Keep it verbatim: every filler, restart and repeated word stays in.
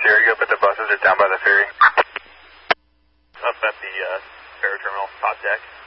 Sierra, but the buses are down by the ferry. Up at the uh, ferry terminal, top deck.